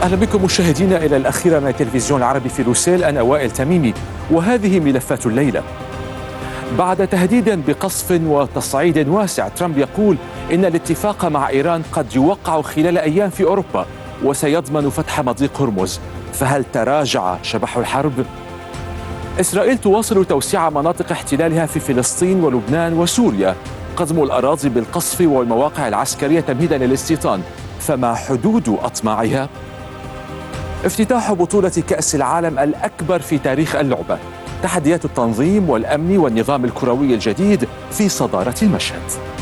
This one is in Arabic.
أهلا بكم مشاهدينا إلى الأخيرة من التلفزيون العربي في روسيل. أنا وائل تميمي وهذه ملفات الليلة. بعد تهديد بقصف وتصعيد واسع، ترامب يقول إن الاتفاق مع إيران قد يوقع خلال أيام في أوروبا وسيضمن فتح مضيق هرمز. فهل تراجع شبح الحرب؟ إسرائيل تواصل توسيع مناطق احتلالها في فلسطين ولبنان وسوريا، قزم الأراضي بالقصف والمواقع العسكرية تمهيدا للاستيطان. فما حدود أطماعها؟ افتتاح بطولة كأس العالم الأكبر في تاريخ اللعبة، تحديات التنظيم والأمن والنظام الكروي الجديد في صدارة المشهد.